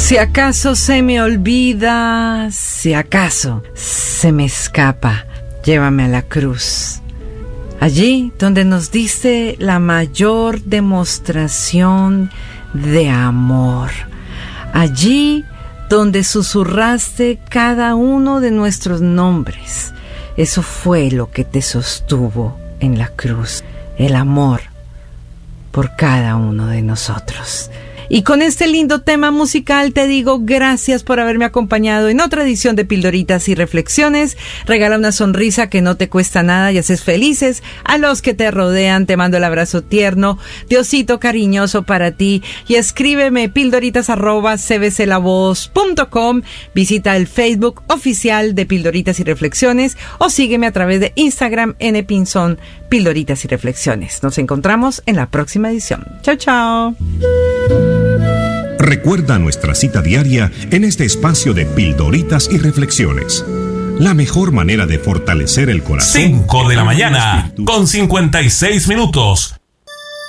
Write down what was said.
Si acaso se me olvida, si acaso se me escapa, llévame a la cruz. Allí donde nos diste la mayor demostración de amor. Allí donde susurraste cada uno de nuestros nombres. Eso fue lo que te sostuvo en la cruz. El amor por cada uno de nosotros. Y con este lindo tema musical te digo gracias por haberme acompañado en otra edición de Pildoritas y Reflexiones. Regala una sonrisa que no te cuesta nada y haces felices a los que te rodean. Te mando el abrazo tierno, Diosito cariñoso para ti. Y escríbeme pildoritas@cbclavoz.com. Visita el Facebook oficial de Pildoritas y Reflexiones o sígueme a través de Instagram @pinzón Pildoritas y Reflexiones. Nos encontramos en la próxima edición. Chao, chao. Recuerda nuestra cita diaria en este espacio de Pildoritas y Reflexiones. La mejor manera de fortalecer el corazón. 5 de la mañana, con 56 minutos.